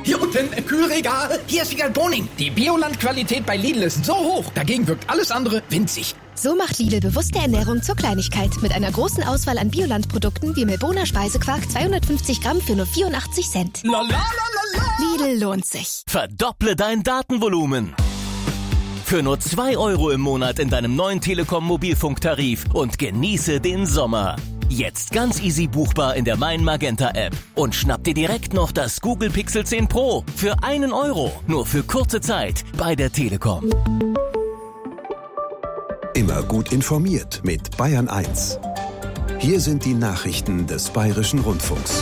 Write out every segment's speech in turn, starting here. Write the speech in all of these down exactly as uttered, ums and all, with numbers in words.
Hier unten im Kühlregal. Hier ist Wiegald Boning. Die Bioland-Qualität bei Lidl ist so hoch, dagegen wirkt alles andere winzig. So macht Lidl bewusste Ernährung zur Kleinigkeit. Mit einer großen Auswahl an Bioland-Produkten wie Melboner Speisequark zweihundertfünfzig Gramm für nur vierundachtzig Cent. La, la, la, la, la. Lidl lohnt sich. Verdopple dein Datenvolumen. Für nur zwei Euro im Monat in deinem neuen Telekom-Mobilfunktarif und genieße den Sommer. Jetzt ganz easy buchbar in der Mein Magenta App. Und schnapp dir direkt noch das Google Pixel zehn Pro für einen Euro. Nur für kurze Zeit bei der Telekom. Immer gut informiert mit Bayern eins. Hier sind die Nachrichten des Bayerischen Rundfunks.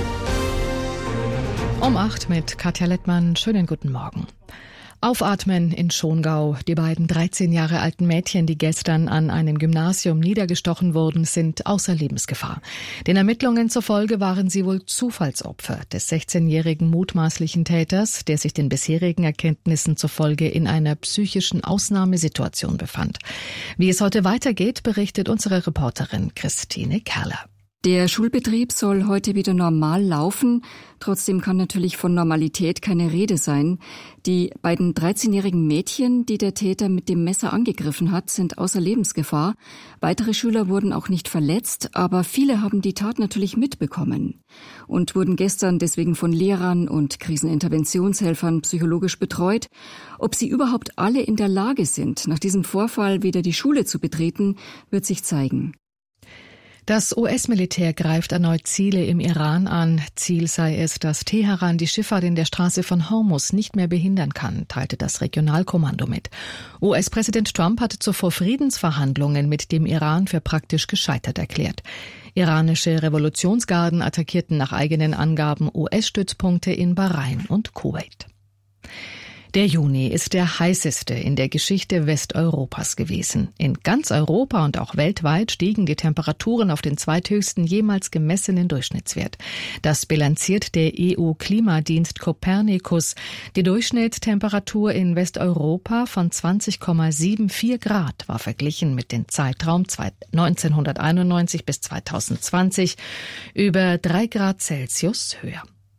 Um acht mit Katja Lettmann. Schönen guten Morgen. Aufatmen in Schongau. Die beiden dreizehn Jahre alten Mädchen, die gestern an einem Gymnasium niedergestochen wurden, sind außer Lebensgefahr. Den Ermittlungen zufolge waren sie wohl Zufallsopfer des sechzehnjährigen mutmaßlichen Täters, der sich den bisherigen Erkenntnissen zufolge in einer psychischen Ausnahmesituation befand. Wie es heute weitergeht, berichtet unsere Reporterin Christine Kerler. Der Schulbetrieb soll heute wieder normal laufen. Trotzdem kann natürlich von Normalität keine Rede sein. Die beiden dreizehnjährigen Mädchen, die der Täter mit dem Messer angegriffen hat, sind außer Lebensgefahr. Weitere Schüler wurden auch nicht verletzt, aber viele haben die Tat natürlich mitbekommen und wurden gestern deswegen von Lehrern und Kriseninterventionshelfern psychologisch betreut. Ob sie überhaupt alle in der Lage sind, nach diesem Vorfall wieder die Schule zu betreten, wird sich zeigen. Das U S-Militär greift erneut Ziele im Iran an. Ziel sei es, dass Teheran die Schifffahrt in der Straße von Hormuz nicht mehr behindern kann, teilte das Regionalkommando mit. U S-Präsident Trump hatte zuvor Friedensverhandlungen mit dem Iran für praktisch gescheitert erklärt. Iranische Revolutionsgarden attackierten nach eigenen Angaben U S-Stützpunkte in Bahrain und Kuwait. Der Juni ist der heißeste in der Geschichte Westeuropas gewesen. In ganz Europa und auch weltweit stiegen die Temperaturen auf den zweithöchsten jemals gemessenen Durchschnittswert. Das bilanziert der E U-Klimadienst Copernicus. Die Durchschnittstemperatur in Westeuropa von zwanzig Komma vierundsiebzig Grad war verglichen mit dem Zeitraum neunzehnhunderteinundneunzig bis zweitausendzwanzig über drei Grad Celsius höher.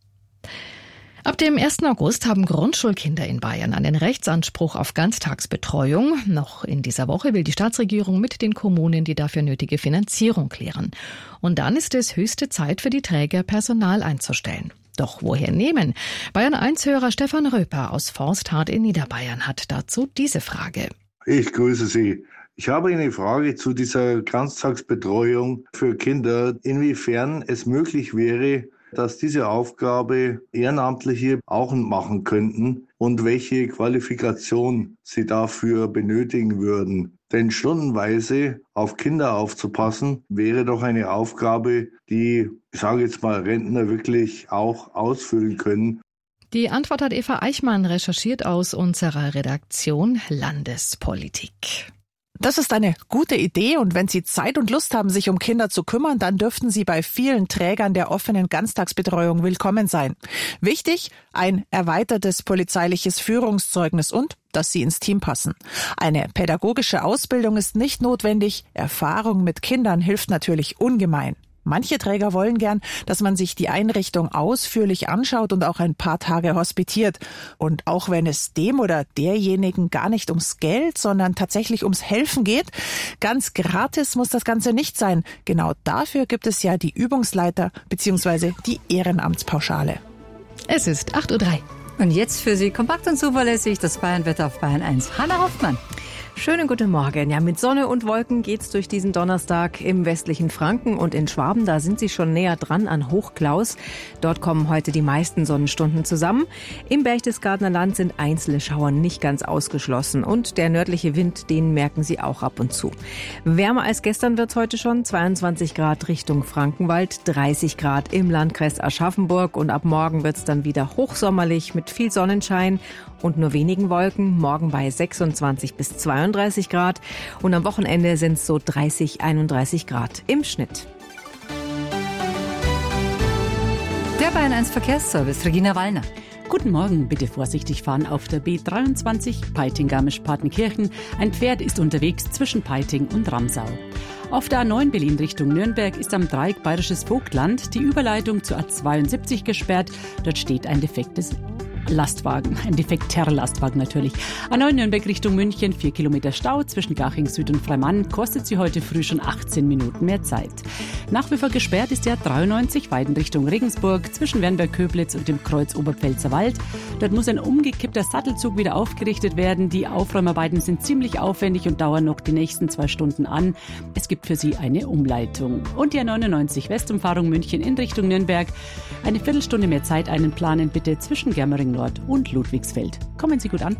Ab dem ersten August haben Grundschulkinder in Bayern einen Rechtsanspruch auf Ganztagsbetreuung. Noch in dieser Woche will die Staatsregierung mit den Kommunen die dafür nötige Finanzierung klären. Und dann ist es höchste Zeit für die Träger, Personal einzustellen. Doch woher nehmen? Bayern eins Hörer Stefan Röper aus Forsthart in Niederbayern hat dazu diese Frage. Ich grüße Sie. Ich habe eine Frage zu dieser Ganztagsbetreuung für Kinder, inwiefern es möglich wäre, dass diese Aufgabe Ehrenamtliche auch machen könnten und welche Qualifikation sie dafür benötigen würden. Denn stundenweise auf Kinder aufzupassen, wäre doch eine Aufgabe, die, ich sage jetzt mal, Rentner wirklich auch ausfüllen können. Die Antwort hat Eva Eichmann recherchiert aus unserer Redaktion Landespolitik. Das ist eine gute Idee und wenn Sie Zeit und Lust haben, sich um Kinder zu kümmern, dann dürften Sie bei vielen Trägern der offenen Ganztagsbetreuung willkommen sein. Wichtig, ein erweitertes polizeiliches Führungszeugnis und dass Sie ins Team passen. Eine pädagogische Ausbildung ist nicht notwendig, Erfahrung mit Kindern hilft natürlich ungemein. Manche Träger wollen gern, dass man sich die Einrichtung ausführlich anschaut und auch ein paar Tage hospitiert. Und auch wenn es dem oder derjenigen gar nicht ums Geld, sondern tatsächlich ums Helfen geht, ganz gratis muss das Ganze nicht sein. Genau dafür gibt es ja die Übungsleiter bzw. die Ehrenamtspauschale. Es ist acht Uhr drei. Und jetzt für Sie kompakt und zuverlässig das Bayernwetter auf Bayern eins. Hanna Hoffmann. Schönen guten Morgen. Ja, mit Sonne und Wolken geht's durch diesen Donnerstag im westlichen Franken und in Schwaben. Da sind sie schon näher dran an Hochklaus. Dort kommen heute die meisten Sonnenstunden zusammen. Im Berchtesgadener Land sind einzelne Schauer nicht ganz ausgeschlossen. Und der nördliche Wind, den merken Sie auch ab und zu. Wärmer als gestern wird's heute schon. zweiundzwanzig Grad Richtung Frankenwald, dreißig Grad im Landkreis Aschaffenburg. Und ab morgen wird's dann wieder hochsommerlich mit viel Sonnenschein und nur wenigen Wolken. Morgen bei sechsundzwanzig bis zweiunddreißig Grad und am Wochenende sind es so dreißig, einunddreißig Grad im Schnitt. Der Bayern eins Verkehrsservice, Regina Wallner. Guten Morgen, bitte vorsichtig fahren auf der B dreiundzwanzig Peiting-Garmisch-Partenkirchen. Ein Pferd ist unterwegs zwischen Peiting und Ramsau. Auf der A neun Berlin Richtung Nürnberg ist am Dreieck Bayerisches Vogtland die Überleitung zur A zweiundsiebzig gesperrt. Dort steht ein defektes Lastwagen, ein defekter Lastwagen natürlich. A neun Nürnberg Richtung München, vier Kilometer Stau zwischen Garching Süd und Freimann, kostet sie heute früh schon achtzehn Minuten mehr Zeit. Nach wie vor gesperrt ist die A dreiundneunzig Weiden Richtung Regensburg zwischen Wernberg-Köblitz und dem Kreuz Oberpfälzer Wald. Dort muss ein umgekippter Sattelzug wieder aufgerichtet werden. Die Aufräumarbeiten sind ziemlich aufwendig und dauern noch die nächsten zwei Stunden an. Es gibt für sie eine Umleitung. Und die A neunundneunzig Westumfahrung München in Richtung Nürnberg. Eine Viertelstunde mehr Zeit einplanen bitte zwischen Germering Nord und Ludwigsfeld. Kommen Sie gut an.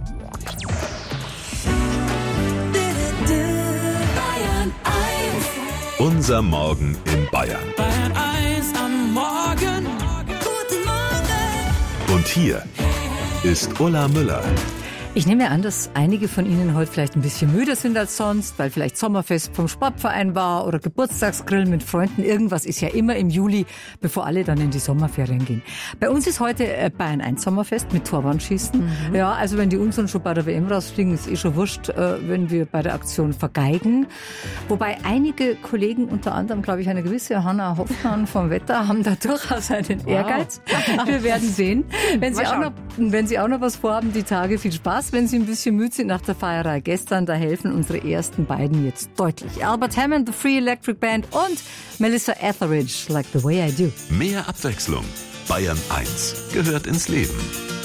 Unser Morgen in Bayern. Bayern eins am Morgen. Guten Morgen. Und hier ist Ulla Müller. Ich nehme an, dass einige von Ihnen heute vielleicht ein bisschen müder sind als sonst, weil vielleicht Sommerfest vom Sportverein war oder Geburtstagsgrill mit Freunden. Irgendwas ist ja immer im Juli, bevor alle dann in die Sommerferien gehen. Bei uns ist heute Bayern eins Sommerfest mit Torwandschießen. Mhm. Ja, also wenn die unseren schon bei der W M rausfliegen, ist eh schon wurscht, wenn wir bei der Aktion vergeigen. Wobei einige Kollegen, unter anderem, glaube ich, eine gewisse Hanna Hoffmann vom Wetter, haben da durchaus einen Ehrgeiz. Wow. Wir werden sehen. Wenn Sie, auch noch, wenn Sie auch noch was vorhaben, die Tage, viel Spaß. Wenn Sie ein bisschen müde sind nach der Feierei gestern, da helfen unsere ersten beiden jetzt deutlich. Albert Hammond, The Free Electric Band und Melissa Etheridge, Like the Way I Do. Mehr Abwechslung. Bayern eins gehört ins Leben.